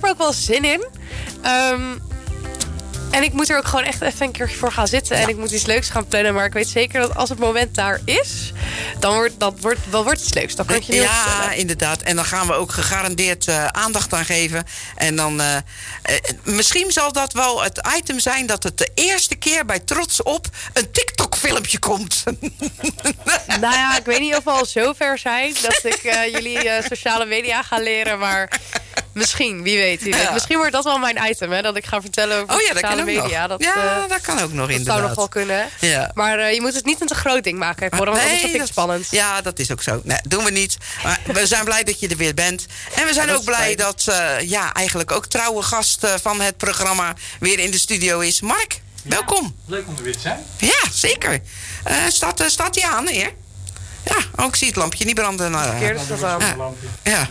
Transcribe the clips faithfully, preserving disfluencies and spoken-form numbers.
ook wel zin in. Um, en ik moet er ook gewoon echt even een keertje voor gaan zitten. Ja. En ik moet iets leuks gaan plannen. Maar ik weet zeker dat als het moment daar is, dan wordt dat wordt, wel wordt iets leuks. Dan kan ik je niet Ja, vertellen. inderdaad. En dan gaan we ook gegarandeerd uh, aandacht aan geven. En dan uh, uh, misschien zal dat wel het item zijn dat het de eerste keer bij Trots Op een TikTok-filmpje komt. Nou ja, ik weet niet of we al zover zijn dat ik uh, jullie uh, sociale media ga leren, maar misschien, wie weet, wie weet. Ja. Misschien wordt dat wel mijn item, hè, dat ik ga vertellen over oh, ja, sociale dat media. Dat, ja, uh, dat kan ook nog dat inderdaad. zou nog wel kunnen. Ja. Maar uh, je moet het niet een te groot ding maken, ik hoor, want nee, dat vind ik spannend. Ja, dat is ook zo. Nee, doen we niet. Maar we zijn blij dat je er weer bent. En we zijn ja, ook blij fijn. dat uh, ja, eigenlijk ook trouwe gast uh, van het programma weer in de studio is. Mark, ja, welkom. Leuk om er weer te zijn. Ja, zeker. Uh, staat, uh, staat die aan, heer? Ja, ook oh, zie het lampje niet branden. Uh, Verkeerd is dat aan. Ja.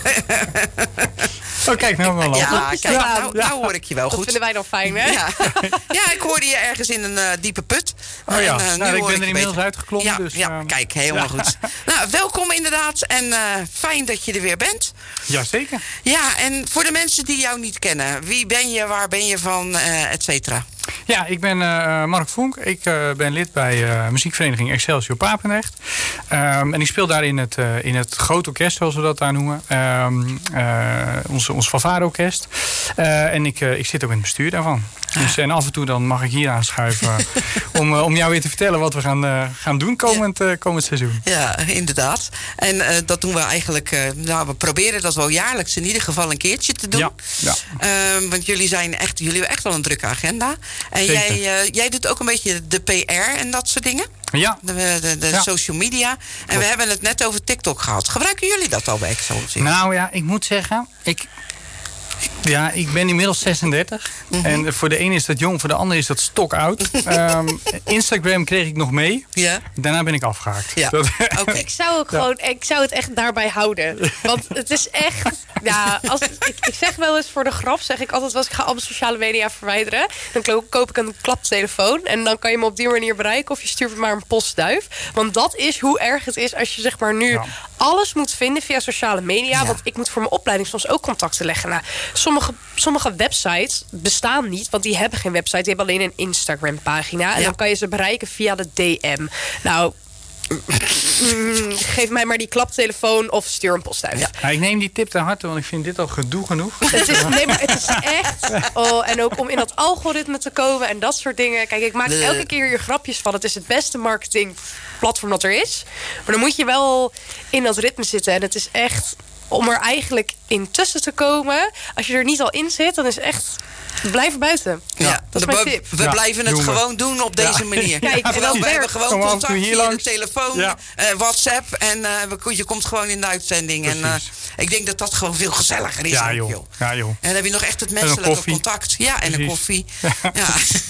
Oh, kijk, nou wel lampje. Ja, kijk, ja. Nou, nou hoor ik je wel dat goed. Dat vinden wij dan fijn, hè? Ja, ja, ik hoorde je ergens in een uh, diepe put. Oh ja, en, uh, nou, nu ik ben ik er inmiddels beter. uitgeklommen. Ja, dus, ja uh, kijk, helemaal ja. goed. Nou, welkom inderdaad en uh, fijn dat je er weer bent. Jazeker. Ja, en voor de mensen die jou niet kennen, wie ben je, waar ben je van, uh, et cetera? Ja, ik ben uh, Mark Vonk. Ik uh, ben lid bij uh, muziekvereniging Excelsior Papendrecht. Um, en ik speel daar in het, uh, in het groot orkest, zoals we dat daar noemen. Um, uh, ons, ons fanfare-orkest. Uh, en ik, uh, ik zit ook in het bestuur daarvan. Ah. Dus, en af en toe dan mag ik hier aanschuiven om, uh, om jou weer te vertellen wat we gaan, uh, gaan doen komend, ja. uh, komend seizoen. Ja, inderdaad. En uh, dat doen we eigenlijk, uh, nou, we proberen dat wel jaarlijks in ieder geval een keertje te doen. Ja, ja. Uh, want jullie zijn echt, jullie hebben echt wel een drukke agenda. En jij, uh, jij doet ook een beetje de P R en dat soort dingen? Ja. De, de, de ja. social media. En Klopt. We hebben het net over TikTok gehad. Gebruiken jullie dat al bij Excelsior? Nou ja, ik moet zeggen, ik... Ja, ik ben inmiddels zesendertig. Mm-hmm. En voor de ene is dat jong, voor de ander is dat stokoud. um, Instagram kreeg ik nog mee. Ja. Daarna ben ik afgehaakt. Ja. Dat, okay. Ik zou ook gewoon, ja. ik zou het echt daarbij houden. Want het is echt, ja, als, ik, ik zeg wel eens voor de grap, zeg ik altijd wel eens, ik ga alle sociale media verwijderen. Dan koop ik een klaptelefoon en dan kan je me op die manier bereiken of je stuurt me maar een postduif. Want dat is hoe erg het is als je zeg maar nu ja. alles moet vinden via sociale media. Ja. Want ik moet voor mijn opleiding soms ook contacten leggen. Nou, sommige, sommige websites bestaan niet, want die hebben geen website. Die hebben alleen een Instagram-pagina. En ja. dan kan je ze bereiken via de D M. Nou, geef mij maar die klaptelefoon of stuur een postduif. Ja. Nou, ik neem die tip ten harte, want ik vind dit al gedoe genoeg. Het is, nee, maar het is echt... Oh, en ook om in dat algoritme te komen en dat soort dingen. Kijk, ik maak nee. elke keer hier grapjes van. Het is het beste marketingplatform dat er is. Maar dan moet je wel in dat ritme zitten. En het is echt... om er eigenlijk in tussen te komen. Als je er niet al in zit, dan is echt... blijf buiten. Ja, ja, dat is mijn tip. We ja, blijven het gewoon doen op deze ja. manier. Kijk, en dan, we hebben gewoon contact via langs. de telefoon, ja. uh, WhatsApp. En uh, we, je komt gewoon in de uitzending. Precies. En uh, ik denk dat dat gewoon veel gezelliger is. Ja, ook, joh. joh. Ja, joh. En dan heb je nog echt het menselijke contact. Ja, en Precies. een koffie. Ja. Ja.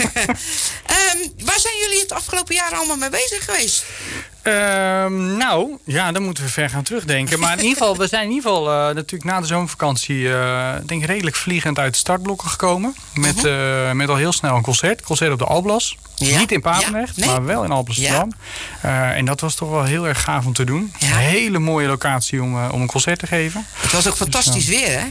um, waar zijn jullie het afgelopen jaar allemaal mee bezig geweest? Uh, nou, ja, dan moeten we ver gaan terugdenken. Maar in ieder geval, we zijn in ieder geval uh, natuurlijk na de zomervakantie... Uh, denk ik redelijk vliegend uit de startblokken gekomen. Met, uh, met al heel snel een concert. Concert op de Alblas. Ja. Niet in Papendrecht, ja. nee. maar wel in Alblasserdam. Ja. Uh, en dat was toch wel heel erg gaaf om te doen. Ja. Een hele mooie locatie om, uh, om een concert te geven. Het was ook fantastisch dus, uh, weer, hè?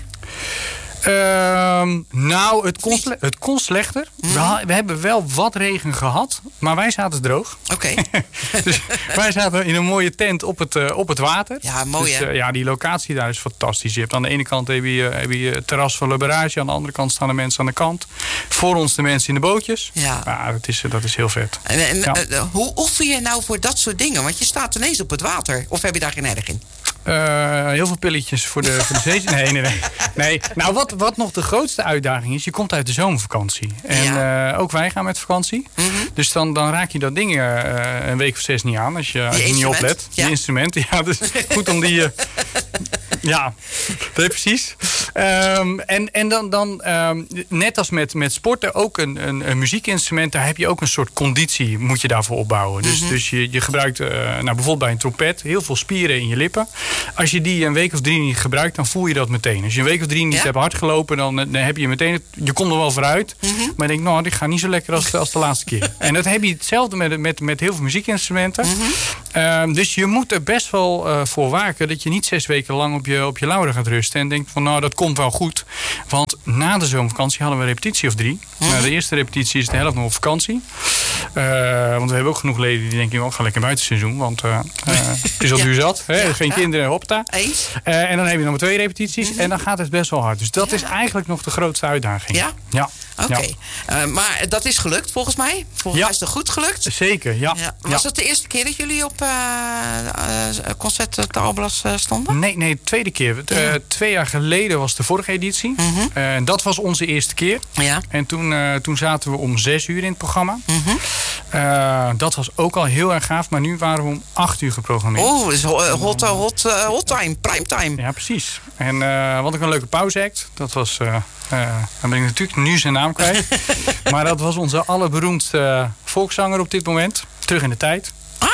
Uh, nou, het kon, sle- het kon slechter. Mm. We, ha- we hebben wel wat regen gehad, maar wij zaten droog. Oké. Okay. Dus wij zaten in een mooie tent op het, uh, op het water. Ja, mooi dus, hè? Uh, ja, die locatie daar is fantastisch. Je hebt aan de ene kant heb je, heb je het terras van Le Barrage. Aan de andere kant staan de mensen aan de kant. Voor ons de mensen in de bootjes. Ja. Ja, dat is, dat is heel vet. En, en ja. uh, hoe oefen je nou voor dat soort dingen? Want je staat ineens op het water. Of heb je daar geen erg in? Uh, heel veel pilletjes voor de, voor de zee. Nee, nee, nee. nee. Nou, wat, wat nog de grootste uitdaging is, je komt uit de zomervakantie. En ja. uh, ook wij gaan met vakantie. Mm-hmm. Dus dan, dan raak je dat ding uh, een week of zes niet aan als je, als je niet oplet. Ja. Die instrumenten, ja, dus goed om die... Uh, ja, nee, precies. Um, en en dan, dan um, net als met, met sporten, ook een, een, een muziekinstrument, daar heb je ook een soort conditie, moet je daarvoor opbouwen. Dus, mm-hmm. dus je, je gebruikt, uh, nou, bijvoorbeeld bij een trompet, heel veel spieren in je lippen. Als je die een week of drie niet gebruikt, dan voel je dat meteen. Als je een week of drie niet ja? hebt hard gelopen, dan, dan heb je meteen, je komt er wel vooruit. Mm-hmm. Maar je denkt, nou, dit gaat niet zo lekker als, als de laatste keer. En dat heb je hetzelfde met, met, met heel veel muziekinstrumenten. Mm-hmm. Um, dus je moet er best wel uh, voor waken dat je niet zes weken lang op je, op je lauren gaat rusten en denkt van, nou, dat komt komt wel goed. Want na de zomervakantie hadden we een repetitie of drie. Mm-hmm. Nou, de eerste repetitie is de helft nog op vakantie. Uh, want we hebben ook genoeg leden die denken, oh, ga lekker buitenseizoen. Want uh, uh, het is al duur zat. Hè? Ja, geen ja. kinderen, hopta. Eens. Uh, en dan heb je nog maar twee repetities. Mm-hmm. En dan gaat het best wel hard. Dus dat ja. is eigenlijk nog de grootste uitdaging. Ja? Ja. Oké. Okay. Ja. Uh, maar dat is gelukt volgens mij. Volgens ja. mij is het goed gelukt. Zeker, ja. ja. Was ja. het de eerste keer dat jullie op uh, uh, Concert te Alblas uh, stonden? Nee, nee, de tweede keer. Uh, ja. Twee jaar geleden was de vorige editie. Mm-hmm. Uh, en dat was onze eerste keer. Ja. En toen, uh, toen zaten we om zes uur in het programma. Mm-hmm. Uh, dat was ook al heel erg gaaf. Maar nu waren we om acht uur geprogrammeerd. Oh, dus hot, hot, hot, uh, hot time, prime time. Ja, precies. En uh, wat ook een leuke pauzeact. Dat was... Uh, Uh, dan ben ik natuurlijk nu zijn naam kwijt. Maar dat was onze allerberoemdste uh, volkszanger op dit moment. Terug in de tijd. Ah!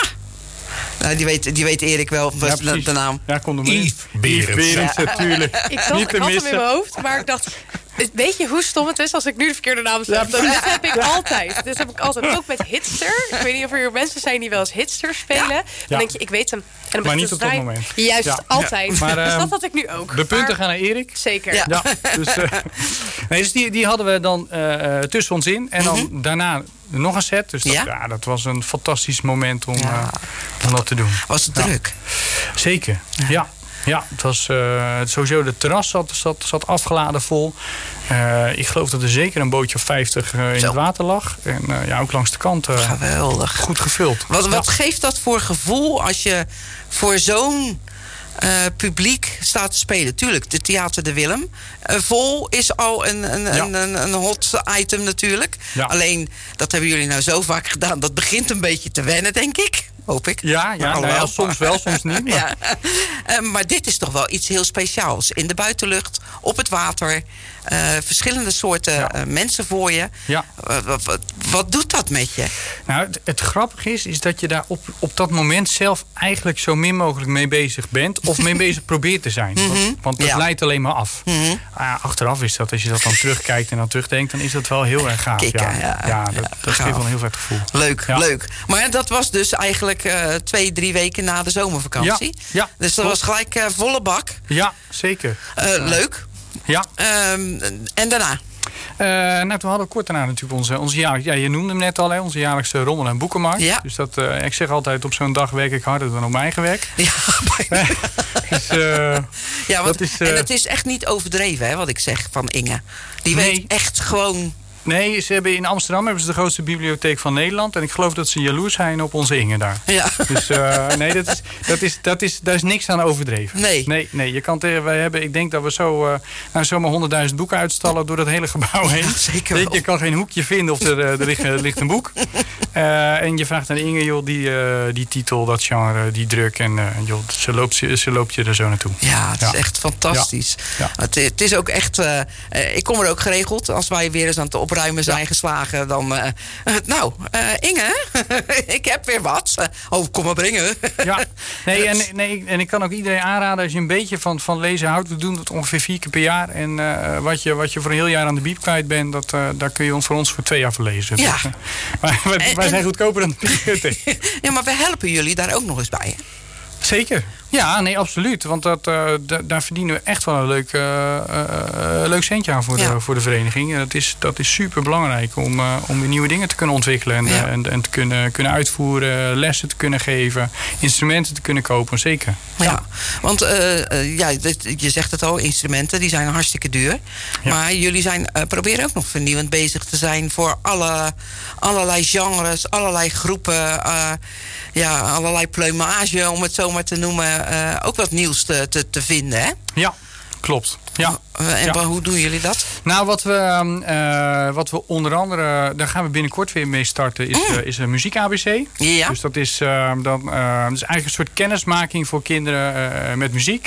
Nou, die, weet, die weet Erik wel, ja, de, de naam. Ja, kom er maar in. Yves Berends, natuurlijk. Ik zat, ik had hem in mijn hoofd, maar ik dacht... Weet je hoe stom het is als ik nu de verkeerde naam zeg? Ja, dat heb ik altijd. Dat heb ik altijd. Ook met Hitster. Ik weet niet of er mensen zijn die wel eens Hitster spelen. Ja. Dan ja. denk je, ik weet hem. En dan maar niet op dat moment. Juist, ja. altijd. Ja. Maar, uh, dus dat had ik nu ook. De punten maar, gaan naar Erik. Zeker. Ja. Ja, dus, uh, nee, dus die, die hadden we dan uh, tussen ons in. En dan mm-hmm. daarna nog een set. Dus dat, ja? Ja, dat was een fantastisch moment om, ja. uh, om dat te doen. Was het ja. druk? Zeker, ja. ja. Ja, het was uh, sowieso de terras zat, zat, zat afgeladen vol. Uh, ik geloof dat er zeker een bootje of vijftig uh, in Zo. het water lag. En uh, ja, ook langs de kant uh, Geweldig. Goed gevuld. Wat, wat ja. geeft dat voor gevoel als je voor zo'n uh, publiek staat te spelen? Tuurlijk, de Theater de Willem. Uh, vol is al een, een, ja. een, een, een hot item natuurlijk. Ja. Alleen, dat hebben jullie nou zo vaak gedaan. Dat begint een beetje te wennen, denk ik. Hoop ik. Ja, ja, nou ja, soms wel, soms niet. Maar. Ja. Uh, maar dit is toch wel iets heel speciaals. In de buitenlucht, op het water. Uh, verschillende soorten ja. uh, mensen voor je. Ja. Uh, wat, wat, wat doet dat met je? Nou, het, het grappige is, is dat je daar op, op dat moment zelf eigenlijk zo min mogelijk mee bezig bent. Of mee bezig probeert te zijn. Mm-hmm. Want, want dat ja. leidt alleen maar af. Mm-hmm. Uh, achteraf is dat, als je dat dan terugkijkt en dan terugdenkt, dan is dat wel heel erg gaaf. Kikken, ja, ja, ja, dat, dat geeft wel een heel vet gevoel. Leuk, ja. leuk. Maar dat was dus eigenlijk uh, twee, drie weken na de zomervakantie. Ja, ja. Dus dat was gelijk uh, volle bak. Ja, zeker. Uh, leuk. Ja. Um, en daarna? Uh, nou, toen hadden we kort daarna natuurlijk onze, onze jaarlijkse... Ja, je noemde hem net al, hè, onze jaarlijkse rommel- en boekenmarkt. Ja. Dus dat, uh, ik zeg altijd, op zo'n dag werk ik harder dan op mijn eigen werk. Ja, dus, uh, ja want, is, uh, en het is echt niet overdreven, hè, wat ik zeg van Inge. Die nee. weet echt gewoon... Nee, ze hebben in Amsterdam hebben ze de grootste bibliotheek van Nederland. En ik geloof dat ze jaloers zijn op onze Inge daar. Ja. Dus uh, nee, dat is, dat is, dat is, daar is niks aan overdreven. Nee. Nee, nee je kan tegen, wij hebben, ik denk dat we zo uh, nou, zomaar honderdduizend boeken uitstallen door dat hele gebouw heen. Ja, zeker wel. Je kan geen hoekje vinden of er, er, ligt, er ligt een boek. Uh, en je vraagt aan Inge, joh, die, uh, die titel, dat genre, die druk. En uh, joh, ze, loopt, ze loopt je er zo naartoe. Ja, het ja. is echt fantastisch. Ja. Ja. Het, het is ook echt... Uh, ik kom er ook geregeld als wij weer eens aan het opruimen zijn ja. geslagen. Dan, uh, uh, nou, uh, Inge, ik heb weer wat. Uh, oh, kom maar brengen. Ja, nee en, nee, en ik kan ook iedereen aanraden als je een beetje van, van lezen houdt. We doen dat ongeveer vier keer per jaar. En uh, wat, je, wat je voor een heel jaar aan de bieb kwijt bent, dat, uh, daar kun je ons voor ons voor twee jaar verlezen. Ja. Dus, uh, maar, wij, en, wij zijn en, goedkoper dan de bibliotheek. Ja, maar we helpen jullie daar ook nog eens bij. Zeker. Ja, nee, absoluut. Want dat, uh, d- daar verdienen we echt wel een leuk, uh, uh, leuk centje aan voor, ja. de, voor de vereniging. Dat is, dat is super belangrijk om, uh, om weer nieuwe dingen te kunnen ontwikkelen. En, ja. en, en te kunnen, kunnen uitvoeren, lessen te kunnen geven, instrumenten te kunnen kopen. Zeker. Ja, ja. Want uh, uh, ja, je zegt het al, instrumenten die zijn hartstikke duur. Ja. Maar jullie zijn, uh, proberen ook nog vernieuwend bezig te zijn voor alle, allerlei genres, allerlei groepen. Uh, ja, allerlei pluimage, om het zo maar te noemen. Uh, ook wat nieuws te, te, te vinden, hè? Ja, klopt. Ja. En ja. hoe doen jullie dat? Nou, wat we, uh, wat we onder andere... Daar gaan we binnenkort weer mee starten... is, mm. uh, is een muziek-A B C. Ja. Dus dat is, uh, dan, uh, dat is eigenlijk een soort kennismaking voor kinderen uh, met muziek.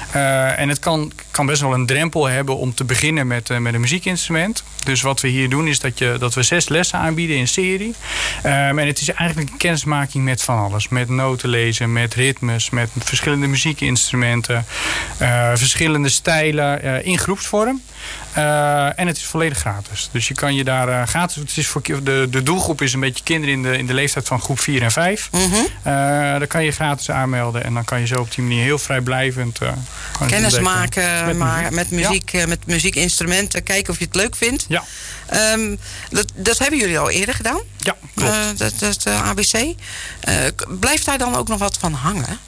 Uh, en het kan, kan best wel een drempel hebben om te beginnen met, uh, met een muziekinstrument. Dus wat we hier doen is dat, je, dat we zes lessen aanbieden in serie. Um, en het is eigenlijk een kennismaking met van alles. Met noten lezen, met ritmes, met verschillende muziekinstrumenten. Uh, verschillende stijlen. uh, in groepsvorm. Uh, en het is volledig gratis. Dus je kan je daar uh, gratis... Het is voor, de, de doelgroep is een beetje kinderen in de, in de leeftijd van groep vier en vijf. Mm-hmm. Uh, daar kan je gratis aanmelden. En dan kan je zo op die manier heel vrijblijvend... Uh, kennis maken met, maar, muziek. met muziek, ja. met muziekinstrumenten. Kijken of je het leuk vindt. Ja. Um, dat, dat hebben jullie al eerder gedaan? Ja, klopt. Uh, dat, dat uh, A B C. Uh, blijft daar dan ook nog wat van hangen?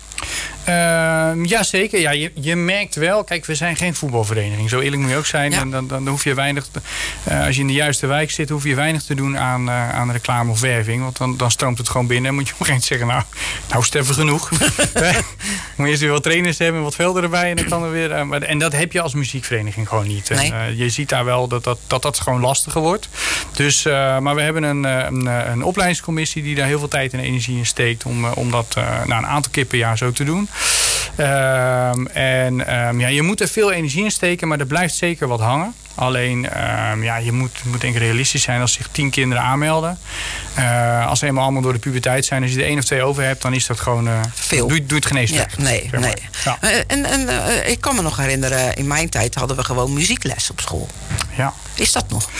Uh, ja, zeker. Ja, je, je merkt wel... Kijk, we zijn geen voetbalvereniging. Zo eerlijk moet je ook zijn. Ja. En dan, dan hoef je weinig... Te, uh, als je in de juiste wijk zit... hoef je weinig te doen aan, uh, aan reclame of werving. Want dan, dan stroomt het gewoon binnen. En moet je op een gegeven moment zeggen... Nou, nou is het even genoeg. Moet je eerst weer wat trainers hebben... wat velden erbij. En, dan kan er weer, uh, maar, en dat heb je als muziekvereniging gewoon niet. Nee. En, uh, je ziet daar wel dat dat, dat, dat gewoon lastiger wordt. Dus, uh, maar we hebben een, een, een opleidingscommissie... die daar heel veel tijd en energie in steekt... om, uh, om dat uh, nou, een aantal keer per jaar zo te doen. Um, en um, ja, je moet er veel energie in steken, maar er blijft zeker wat hangen. Alleen, um, ja, je moet, moet denk ik realistisch zijn als zich tien kinderen aanmelden. Uh, als ze eenmaal allemaal door de puberteit zijn, als je er één of twee over hebt, dan is dat gewoon... Uh, veel. Doe, doe het genees weg. Ja, nee, zeg maar. nee. Ja. Uh, en en uh, ik kan me nog herinneren, in mijn tijd hadden we gewoon muziekles op school. Ja. Is dat nog?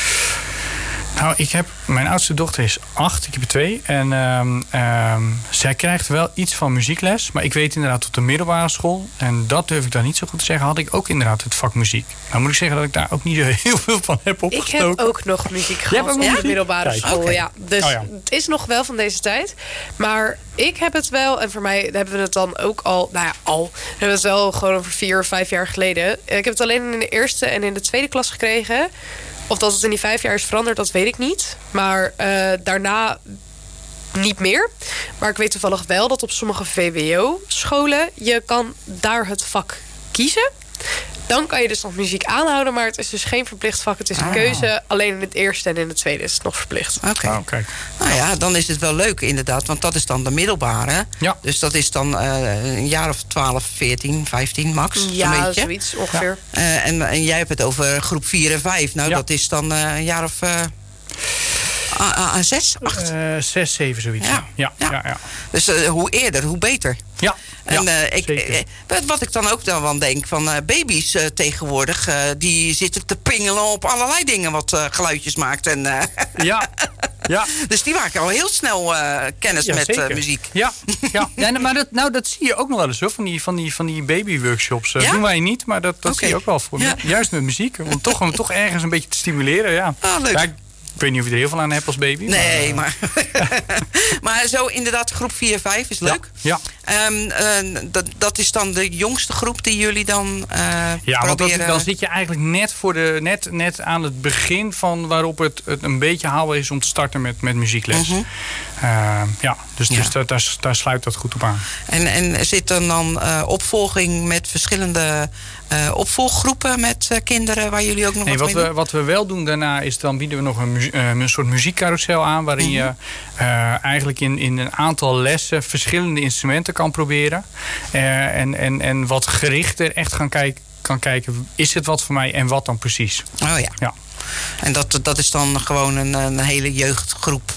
Nou, ik heb, mijn oudste dochter is acht, ik heb er twee. En um, um, zij krijgt wel iets van muziekles. Maar ik weet inderdaad op de middelbare school... en dat durf ik dan niet zo goed te zeggen... had ik ook inderdaad het vak muziek. Nou moet ik zeggen dat ik daar ook niet zo heel veel van heb opgestoken. Ik heb ook nog muziek gehad op de middelbare Kijk. school. Okay. Ja. Dus oh ja. het is nog wel van deze tijd. Maar ik heb het wel... en voor mij hebben we het dan ook al... nou ja, al. We hebben het wel gewoon over vier of vijf jaar geleden. Ik heb het alleen in de eerste en in de tweede klas gekregen... Of dat het in die vijf jaar is veranderd, dat weet ik niet. Maar uh, daarna niet meer. Maar ik weet toevallig wel dat op sommige V W O-scholen... je kan daar het vak kiezen. Dan kan je dus nog muziek aanhouden. Maar het is dus geen verplicht vak. Het is een ah. keuze. Alleen in het eerste en in het tweede is het nog verplicht. Oké. Okay. Oh, okay. Nou ja, dan is het wel leuk inderdaad. Want dat is dan de middelbare. Ja. Dus dat is dan uh, een jaar of twaalf, veertien, vijftien max. Ja, zoiets ongeveer. Ja. Uh, en, en jij hebt het over groep vier en vijf. Nou, ja. dat is dan uh, een jaar of... Uh, A, a, a, zes, acht? Uh, zes, zeven, zoiets. Ja. Ja. Ja. Ja, ja. Dus uh, hoe eerder, hoe beter. Ja, en ja, uh, ik, uh, wat ik dan ook dan wel denk van uh, baby's uh, tegenwoordig... Uh, die zitten te pingelen op allerlei dingen wat uh, geluidjes maakt. En, uh, ja. Ja. Dus die maken al heel snel uh, kennis ja, met uh, muziek. Ja, ja. ja maar dat, nou, dat zie je ook nog wel eens hoor, van die, van die, van die babyworkshops. Dat ja? doen wij niet, maar dat, dat okay. zie je ook wel voor. Ja. Juist met muziek, om toch, om toch ergens een beetje te stimuleren. Ja. Ah, leuk. Ja, ik weet niet of je er heel veel aan hebt als baby. Nee, maar... maar, maar zo inderdaad groep vier, vijf is leuk. Ja. ja. Um, uh, dat, dat is dan de jongste groep die jullie dan uh, ja, proberen... want dat, dan zit je eigenlijk net, voor de, net, net aan het begin van waarop het, het een beetje haalbaar is om te starten met, met muziekles. Uh-huh. uh, ja, dus, ja. dus dat, daar, daar sluit dat goed op aan. En, en zit er dan uh, opvolging met verschillende uh, opvolggroepen met uh, kinderen waar jullie ook nog nee, wat wat mee we, doen? Wat we wel doen daarna is dan bieden we nog een, muzie- uh, een soort muziekcarousel aan waarin uh-huh. je uh, eigenlijk in, in een aantal lessen verschillende instrumenten kan proberen. Uh, en, en, en wat gerichter echt gaan kijken, kan kijken, is het wat voor mij en wat dan precies? Oh ja. ja. En dat, dat is dan gewoon een, een hele jeugdgroep?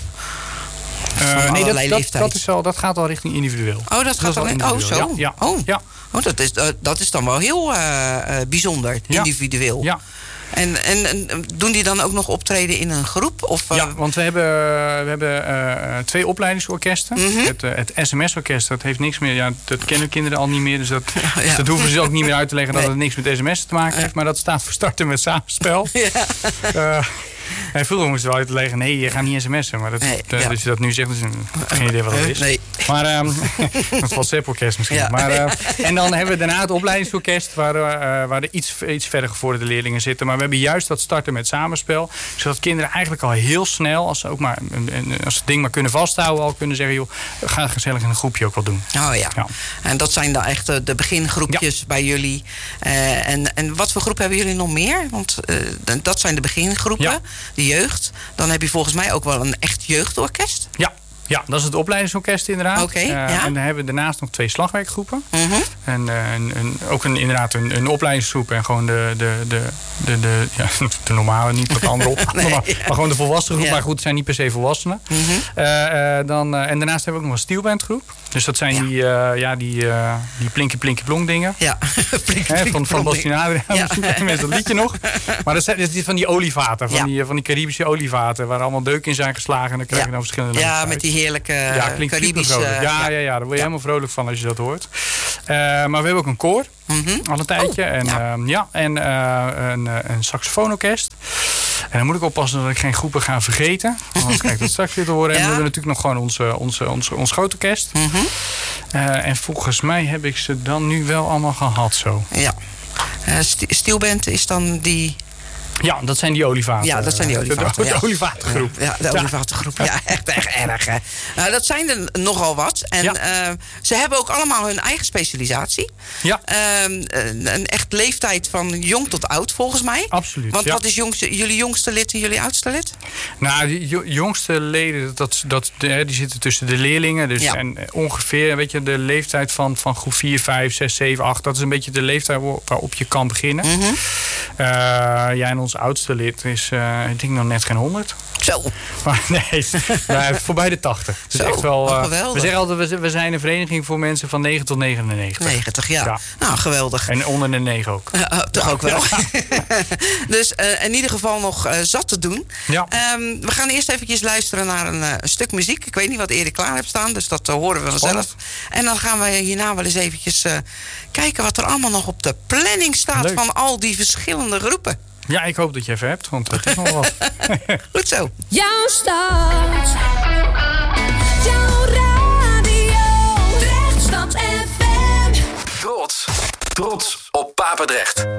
Uh, nee, dat, dat, dat, is al, dat gaat al richting individueel. Oh, dat gaat dat al in, oh, zo? Ja, ja. Oh. Ja. Oh, dat, is, dat is dan wel heel uh, uh, bijzonder, individueel. Ja. En, en, en doen die dan ook nog optreden in een groep? Of, uh... Ja, want we hebben, we hebben uh, twee opleidingsorkesten. Mm-hmm. Het, uh, het S M S-orkest, dat heeft niks meer. Ja, dat kennen kinderen al niet meer. Dus dat, ja. dus dat hoeven ze ook niet meer uit te leggen nee. dat het niks met S M S te maken heeft. Maar dat staat voor starten met samenspel. Ja. Uh, En vroeger moesten we uitleggen, nee, je gaat niet sms'en. Maar dat, nee, uh, ja. dus je dat nu zegt, dus geen idee wat dat is. Nee. Maar um, het WhatsApp-orkest misschien. Ja. Maar, uh, en dan hebben we daarna het opleidingsorkest, waar, uh, waar er iets, iets verder gevorderde leerlingen zitten. Maar we hebben juist dat starten met samenspel. Zodat kinderen eigenlijk al heel snel, als ze ook maar als ze het ding maar kunnen vasthouden, al kunnen zeggen, joh, ga gezellig in een groepje ook wel doen. Oh ja. ja. En dat zijn dan echt de begingroepjes ja. bij jullie. Uh, en, en wat voor groep hebben jullie nog meer? Want uh, dat zijn de begingroepen. Ja. De jeugd. Dan heb je volgens mij ook wel een echt jeugdorkest. Ja. Ja, dat is het opleidingsorkest inderdaad. Oké, uh, ja. En dan hebben we daarnaast nog twee slagwerkgroepen. Mm-hmm. En uh, een, een, ook een, inderdaad een, een opleidingsgroep en gewoon de, de, de, de, de, ja, de normale, niet wat andere op. Nee, maar, ja. maar gewoon de volwassen groep. Ja. Maar goed, het zijn niet per se volwassenen. Mm-hmm. Uh, uh, dan, uh, en daarnaast hebben we ook nog een steelbandgroep. Dus dat zijn Ja. die, uh, ja, die, uh, die plinkie plinkie plong dingen. Ja, Plink, Hè, plink, van van plonk. Bastien Adriaan, Ja. misschien kennen mensen dat liedje nog. Maar dat zijn dat is van die olievaten, van, Ja. die, van die Caribische olievaten, waar allemaal deuken in zijn geslagen. En dan krijg je dan verschillende Ja, nummers met uit. die heerlijke Ja, klinkt super Caribische... vrolijk. Ja, ja. ja, ja, daar word je Ja. helemaal vrolijk van als je dat hoort. Uh, maar we hebben ook een koor, Mm-hmm. al een tijdje. Oh, en ja. uh, ja, en uh, een, uh, een saxofoonorkest. En dan moet ik oppassen dat ik geen groepen ga vergeten. Want dan krijg ik dat straks weer te horen. En Ja. we hebben natuurlijk nog gewoon onze, onze, onze, ons groot orkest. Mm-hmm. Uh, en volgens mij heb ik ze dan nu wel allemaal gehad zo. Ja. Uh, st- Steelband is dan die... Ja, dat zijn die olievaten. Ja, dat zijn die olievaten. De, de, ja. de olievatengroep. Ja, de olievatengroep. Ja, echt, echt erg. Hè. Nou, dat zijn er nogal wat. En Ja. uh, ze hebben ook allemaal hun eigen specialisatie. Ja, Um, een, een echt leeftijd van jong tot oud, volgens mij. absoluut. Want ja. wat is jongste, jullie jongste lid en jullie oudste lid? Nou, de jo- jongste leden, dat, dat, de, die zitten tussen de leerlingen. Dus Ja. en ongeveer weet je, de leeftijd van, van groep vier, vijf, zes, zeven, acht. Dat is een beetje de leeftijd waar- waarop je kan beginnen. Mm-hmm. Uh, ja, en onze oudste lid is, uh, ik denk nog net geen honderd. Zo. Maar nee, nou, voorbij de tachtig. Dus Zo, echt wel, uh, geweldig. we zeggen altijd, we z- we zijn een vereniging voor mensen van negen tot negenennegentig. negentig, ja. Ja. Nou, geweldig. En onder de negen ook. Uh, uh, toch ook wel. Dus uh, in ieder geval nog uh, zat te doen. Ja. Um, we gaan eerst eventjes luisteren naar een, uh, een stuk muziek. Ik weet niet wat Erik klaar hebt staan, dus dat uh, horen we vanzelf. Spannend. En dan gaan we hierna wel eens eventjes uh, kijken wat er allemaal nog op de planning staat Leuk. van al die verschillende groepen. Ja, ik hoop dat je even hebt, want het is nog wat. Goed zo. Jouw stad. Jouw radio. Rechtstad F M. Trots. Trots op Papendrecht.